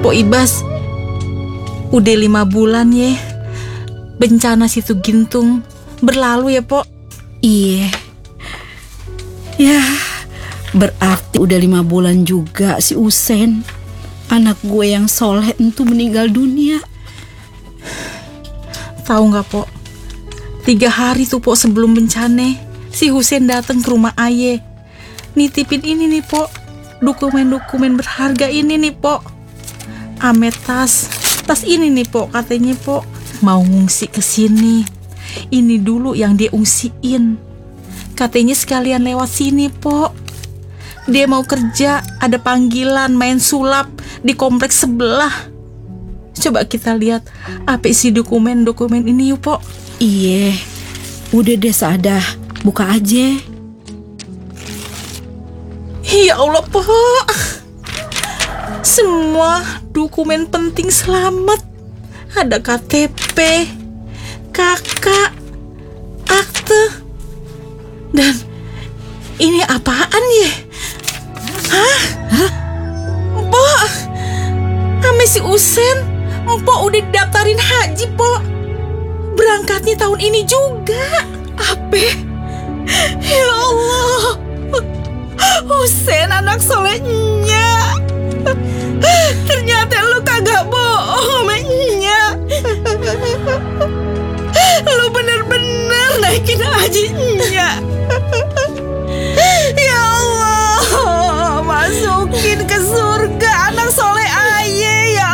Pok Ibas, udah 5 bulan ya bencana situ Gintung berlalu ya, Pok? Iya. Ya, berarti udah 5 bulan juga si Usen, anak gue yang soleh itu meninggal dunia. Tahu nggak, Pok? 3 hari tuh, Pok, sebelum bencana, si Husen datang ke rumah Aye. Nitipin ini nih, Pok, dokumen-dokumen berharga ini nih, Pok. Ame tas ini nih, Pok, katanya, Pok, mau ngungsi ke sini. Ini dulu yang dia ungsiin. Katanya sekalian lewat sini, Pok. Dia mau kerja, ada panggilan main sulap di kompleks sebelah. Coba kita lihat apa isi dokumen-dokumen ini yuk, Pok. Iya, udah deh Sadah, buka aja. Ya Allah, Pok. Semua dokumen penting selamat. Ada KTP, kakak, akte. Dan ini apaan ya? Hah? Pok, ame si Usen, Pok udah didaftarin haji, Pok. Berangkatnya tahun ini juga. Apa? Ya Allah, Usen anak solehnya. Ternyata lu kagak bohong sama Nya. Lu bener-bener naikin hajinya.